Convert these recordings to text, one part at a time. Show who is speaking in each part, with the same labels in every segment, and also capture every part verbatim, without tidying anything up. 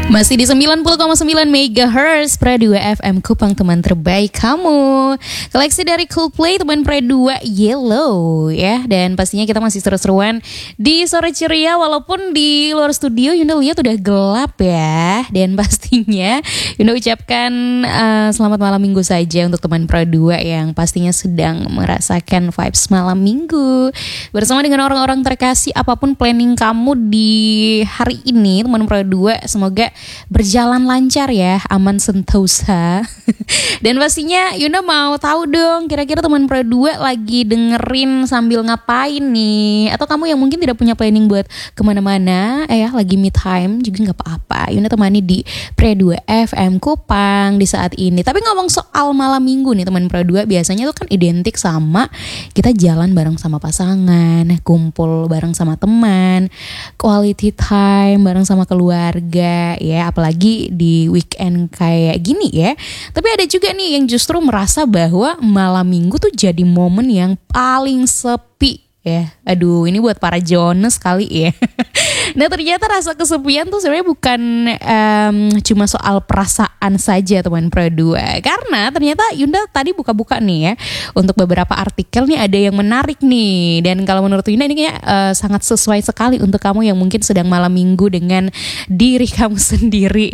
Speaker 1: Masih di sembilan puluh koma sembilan megahertz Pra dua F M Kupang, teman terbaik kamu. Koleksi dari Coldplay, teman Pra dua Yellow ya. Dan pastinya kita masih seru-seruan di sore ceria. Walaupun di luar studio Yunda lihat udah gelap ya. Dan pastinya Yunda ucapkan uh, selamat malam minggu saja untuk teman Pra dua yang pastinya sedang merasakan vibes malam minggu bersama dengan orang-orang terkasih. Apapun planning kamu di hari ini, teman Pra dua, semoga berjalan lancar ya, aman sentosa. Dan pastinya Yunda mau tahu dong, kira-kira teman Pra dua lagi dengerin sambil ngapain nih? Atau kamu yang mungkin tidak punya planning buat kemana-mana, eh ya lagi me time juga gak apa-apa, Yunda temani di Pra dua F M Kupang di saat ini. Tapi ngomong soal malam minggu nih teman Pra dua, biasanya tuh kan identik sama kita jalan bareng sama pasangan, kumpul bareng sama teman, quality time bareng sama keluarga ya, apalagi di weekend kayak gini ya. Tapi ada juga nih yang justru merasa bahwa malam minggu tuh jadi momen yang paling sepi ya. Aduh, ini buat para Jones kali ya. Nah, ternyata rasa kesepian tuh sebenarnya bukan um, cuma soal perasaan saja teman Pra dua. Karena ternyata Yunda tadi buka-buka nih ya, untuk beberapa artikel nih ada yang menarik nih. Dan kalau menurut Yunda ini kayaknya uh, sangat sesuai sekali untuk kamu yang mungkin sedang malam minggu dengan diri kamu sendiri.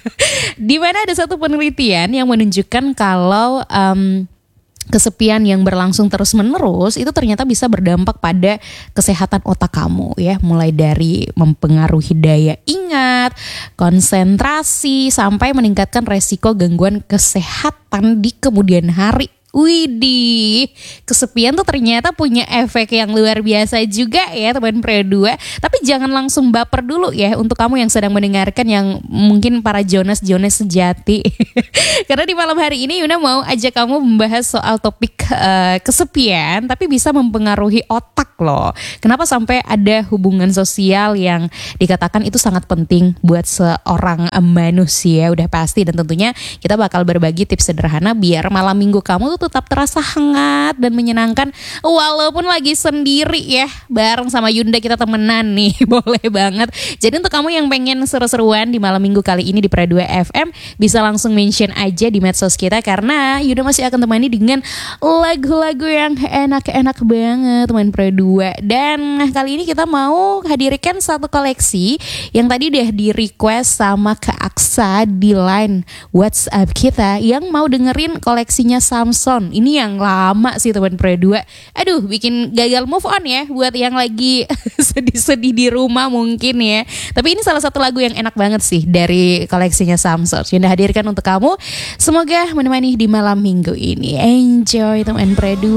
Speaker 1: Di mana ada satu penelitian yang menunjukkan kalau um, kesepian yang berlangsung terus-menerus itu ternyata bisa berdampak pada kesehatan otak kamu ya, mulai dari mempengaruhi daya ingat, konsentrasi, sampai meningkatkan resiko gangguan kesehatan di kemudian hari. Widih, kesepian tuh ternyata punya efek yang luar biasa juga ya teman Pra dua. Tapi jangan langsung baper dulu ya untuk kamu yang sedang mendengarkan, yang mungkin para Jonas-Jonas sejati. Karena di malam hari ini Yuna mau ajak kamu membahas soal topik uh, kesepian, tapi bisa mempengaruhi otak loh. Kenapa sampai ada hubungan sosial yang dikatakan itu sangat penting buat seorang manusia, udah pasti. Dan tentunya kita bakal berbagi tips sederhana biar malam minggu kamu tuh tetap terasa hangat dan menyenangkan walaupun lagi sendiri ya. Bareng sama Yunda kita temenan nih. Boleh banget. Jadi untuk kamu yang pengen seru-seruan di malam minggu kali ini di Pra dua F M, bisa langsung mention aja di medsos kita, karena Yunda masih akan temani dengan lagu-lagu yang enak-enak banget teman Pra dua. Dan kali ini kita mau hadirkan satu koleksi yang tadi deh di request sama Kak Aksa di line WhatsApp kita, yang mau dengerin koleksinya Samson. Ini yang lama sih teman Pra dua. Aduh, bikin gagal move on ya buat yang lagi sedih-sedih di rumah mungkin ya. Tapi ini salah satu lagu yang enak banget sih dari koleksinya Samson. Yunda hadirkan untuk kamu. Semoga menemani di malam minggu ini. Enjoy teman Pra dua.